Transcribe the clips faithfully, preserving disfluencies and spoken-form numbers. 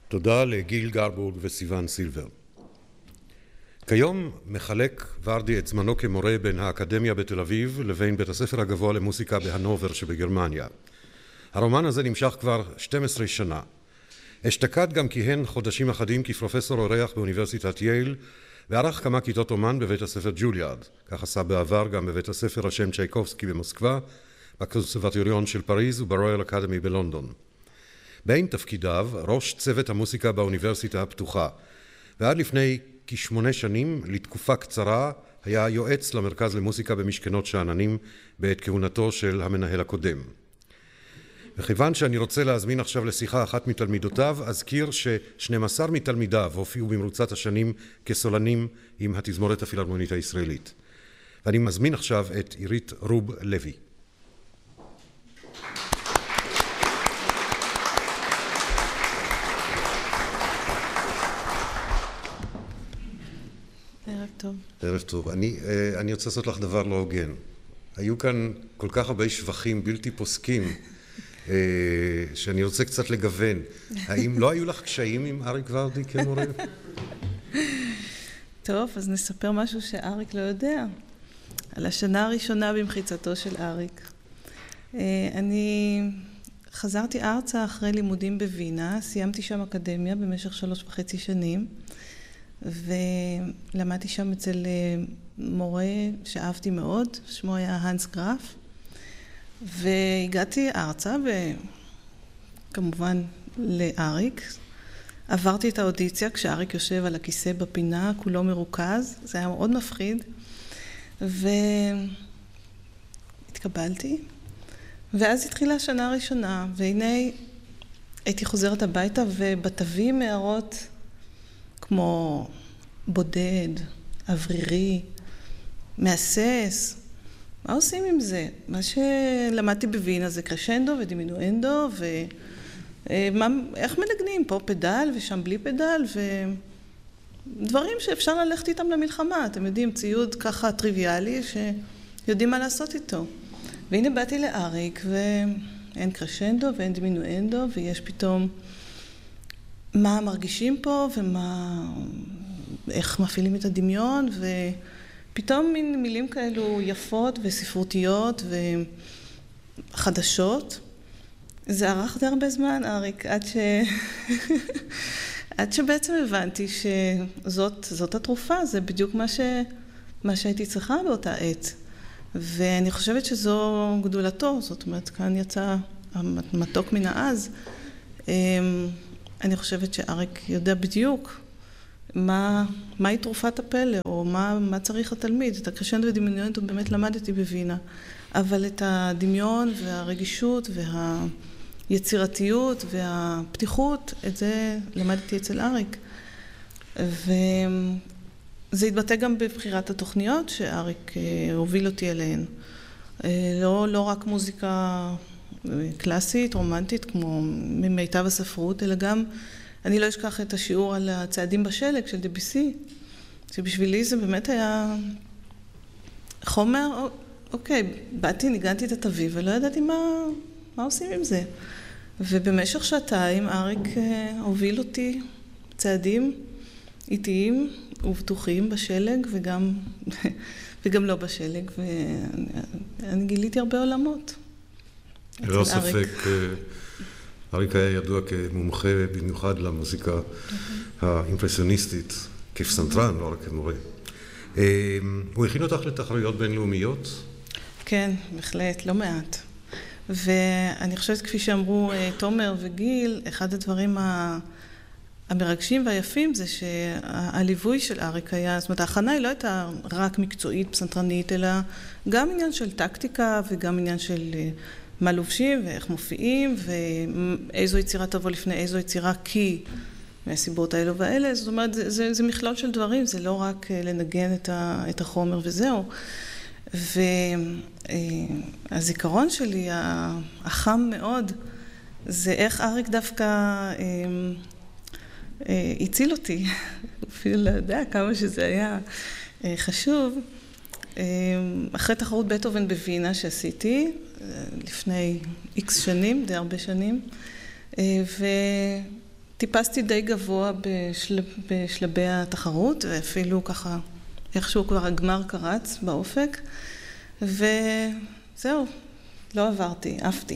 תודה לגיל גרבורג וסיוון סילבר. כיום מחלק ורדי את זמנו כמורה בין האקדמיה בתל אביב לבין בית הספר הגבוה למוסיקה בהנובר שבגרמניה. הרומן הזה נמשך כבר שתים עשרה שנה. אשתקד גם כיהן חודשים אחדים כפרופסור אורח באוניברסיטת יייל, וערך כמה כיתות אומן בבית הספר ג'וליארד. כך עשה בעבר גם בבית הספר השם צ'ייקובסקי במוסקבה, בקונסרבטוריון של פריז וברויאל אקדמי בלונדון. בין תפקידיו ראש צוות המוסיקה באוניברסיטה הפתוחה, ועד לפני כשמונה שנים, לתקופה קצרה, היה יועץ למרכז למוסיקה במשכנות שאננים בעת כהונתו של המנהל הקודם. וכיוון שאני רוצה להזמין עכשיו לשיחה אחת מתלמידותיו, אזכיר ש-שנים עשר מתלמידיו הופיעו במרוצת השנים כסולנים עם התזמורת הפילהרמונית הישראלית. ואני מזמין עכשיו את עירית רוב לוי. ערב טוב. ערב טוב. אני, אני רוצה לעשות לך דבר לא הוגן. היו כאן כל כך הרבה שבחים בלתי פוסקים, שאני רוצה קצת לגוון. האם לא היו לך קשיים עם אריק ורדי כמורה? טוב, אז נספר משהו שאריק לא יודע. על השנה הראשונה במחיצתו של אריק. אני חזרתי ארצה אחרי לימודים בווינה, סיימתי שם אקדמיה במשך שלוש וחצי שנים, ולמדתי שם אצל מורה שאהבתי מאוד, שמו היה הנס גרף, והגעתי ארצה וכמובן לאריק. עברתי את האודיציה כשאריק יושב על הכיסא בפינה, כולו מרוכז, זה היה מאוד מפחיד, והתקבלתי. ואז התחילה השנה הראשונה, והנה הייתי חוזרת הביתה ובתווים הערות כמו בודד, אוורירי, מהסס. מה עושים עם זה? מה שלמדתי בווינה זה קרשנדו ודימינואנדו, ואיך מנגנים? פה פדל ושם בלי פדל, ודברים שאפשר ללכת איתם למלחמה. אתם יודעים, ציוד ככה טריוויאלי שיודעים מה לעשות איתו. והנה באתי לאריק, ואין קרשנדו ואין דימינואנדו, ויש פתאום מה מרגישים פה ומה, איך מפעילים את הדמיון, ופתאום מין מילים כאלו יפות וספרותיות וחדשות. זה ארך די הרבה זמן, אריק, עד ש... עד שבעצם הבנתי שזאת זאת התרופה, זה בדיוק מה, ש... מה שהייתי צריכה באותה עת. ואני חושבת שזו גדולתו, זאת אומרת, כאן יצא המתוק מן העז. אני חושבת שאריק יודע בדיוק מה, מהי תרופת הפלא, או מה, מה צריך התלמיד. את הקרשנדו ודימינואנדו באמת למדתי בווינה, אבל את הדמיון והרגישות והיצירתיות והפתיחות, את זה למדתי אצל אריק. וזה התבטא גם בבחירת התוכניות שאריק הוביל אותי אליהן. לא, לא רק מוזיקה קלאסית, רומנטית, כמו ממיטב הספרות, אלא גם, אני לא אשכח את השיעור על הצעדים בשלג של דביסי, שבשבילי זה באמת היה חומר, אוקיי, באתי, ניגנתי את התווים, ולא ידעתי מה, מה עושים עם זה. ובמשך שעתיים אריק הוביל אותי צעדים איטיים ובטוחים בשלג, וגם, וגם לא בשלג, ואני גיליתי הרבה עולמות. ללא ספק, אריק היה ידוע כמומחה במיוחד למוזיקה האימפרסיוניסטית, כפסנתרן, לא רק כמורה. הוא הכין אותך לתחרויות בינלאומיות? כן, בהחלט, לא מעט. ואני חושבת, כפי שאמרו תומר וגיל, אחד הדברים המרגשים והיפים זה שהליווי של אריק היה, זאת אומרת, ההכנה היא לא הייתה רק מקצועית, פסנתרנית, אלא גם עניין של טקטיקה וגם עניין של מה לובשים ואיך מופיעים ואיזו יצירה תבוא לפני איזו יצירה, כי מהסיבות האלו והאלה. זאת אומרת, זה, זה, זה מכלול של דברים, זה לא רק לנגן את, ה, את החומר וזהו. והזיכרון שלי, החם מאוד, זה איך אריק דווקא הציל אותי. אפילו לא יודע כמה שזה היה חשוב. אחרי תחרות בטהובן בווינה שעשיתי, לפני איקס שנים, די הרבה שנים, טיפסתי די גבוה בשל... בשלבי התחרות, ואפילו ככה איכשהו כבר הגמר קרץ באופק, וזהו, לא עברתי, עפתי.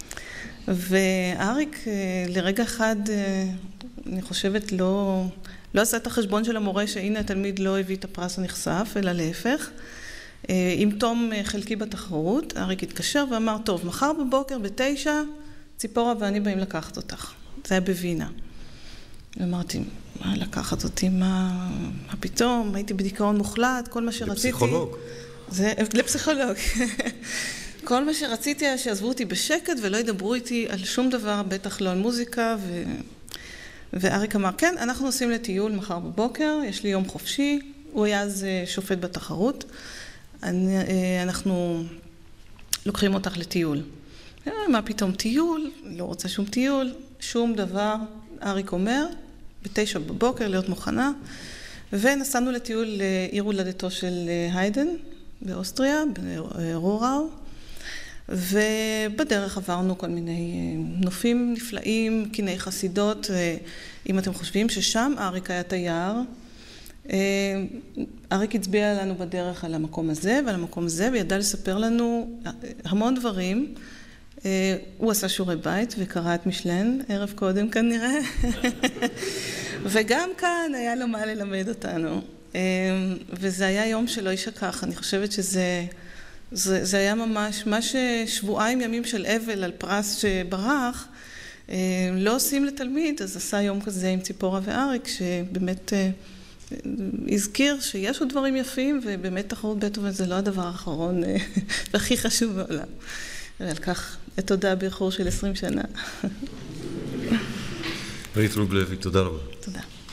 ואריק לרגע אחד, אני חושבת, לא, לא עשה את החשבון של המורה שהנה התלמיד לא הביא את הפרס הנחשף, אלא להפך. עם תום חלקי בתחרות, אריק התקשר ואמר, טוב, מחר בבוקר בתשע, ציפורה ואני באים לקחת אותך. זה היה בווינה. ואמרתי, מה לקחת אותי, מה, מה פתאום? הייתי בדיכאון מוחלט, כל מה שרציתי... לפסיכולוג. זה, לפסיכולוג. כל מה שרציתי היה שעזבו אותי בשקט ולא ידברו איתי על שום דבר, בטח לא על מוזיקה. ו... ואריק אמר, כן, אנחנו נוסעים לטיול מחר בבוקר, יש לי יום חופשי, הוא היה אז שופט בתחרות. אני, אנחנו לוקחים אותך לטיול. מה פתאום טיול? לא רוצה שום טיול, שום דבר. אריק אומר, בתשע בבוקר להיות מוכנה, ונסענו לטיול לעיר הולדתו של היידן באוסטריה, ברורau, ובדרך עברנו כל מיני נופים נפלאים, קיני חסידות. אם אתם חושבים ששם אריק היה תייר, אריק הצביע לנו בדרך על המקום הזה ועל המקום הזה, וידע לספר לנו המון דברים. הוא עשה שיעורי בית וקרא את משלן ערב קודם כנראה, וגם כאן היה לו מה ללמד אותנו. וזה היה יום שלא יישכח. אני חושבת שזה זה, זה היה ממש, מה ששבועיים ימים של אבל על פרס שברח, לא עושים לתלמיד, אז עשה יום כזה עם ציפורה ואריק, שבאמת הזכיר שיש עוד דברים יפים, ובאמת תחרות בטהובן זה לא הדבר האחרון והכי חשוב בעולם. ועל כך, תודה באיחור של עשרים שנה. רית רוגלוי, תודה רבה. תודה.